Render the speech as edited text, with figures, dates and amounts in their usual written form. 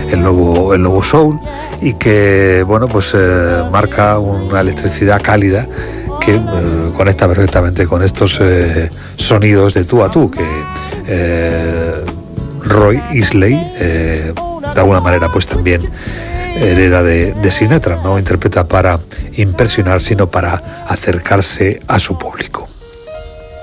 el nuevo soul, y que, bueno, pues marca una electricidad cálida que conecta perfectamente con estos sonidos de tú a tú que Roy Isley de alguna manera pues también hereda de Sinatra. No interpreta para impresionar, sino para acercarse a su público.